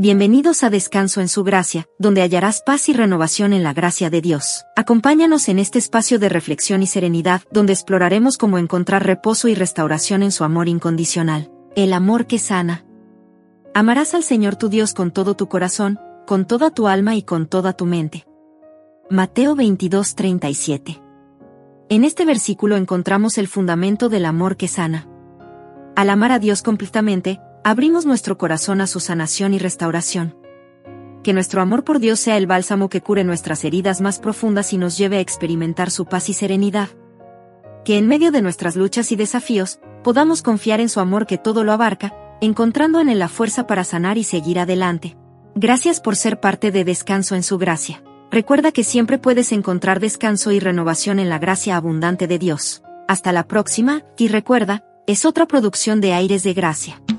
Bienvenidos a Descanso en su Gracia, donde hallarás paz y renovación en la gracia de Dios. Acompáñanos en este espacio de reflexión y serenidad, donde exploraremos cómo encontrar reposo y restauración en su amor incondicional. El amor que sana. Amarás al Señor tu Dios con todo tu corazón, con toda tu alma y con toda tu mente. Mateo 22:37. En este versículo encontramos el fundamento del amor que sana. Al amar a Dios completamente, abrimos nuestro corazón a su sanación y restauración. Que nuestro amor por Dios sea el bálsamo que cure nuestras heridas más profundas y nos lleve a experimentar su paz y serenidad. Que en medio de nuestras luchas y desafíos, podamos confiar en su amor que todo lo abarca, encontrando en él la fuerza para sanar y seguir adelante. Gracias por ser parte de Descanso en su Gracia. Recuerda que siempre puedes encontrar descanso y renovación en la gracia abundante de Dios. Hasta la próxima, y recuerda, es otra producción de Aires de Gracia.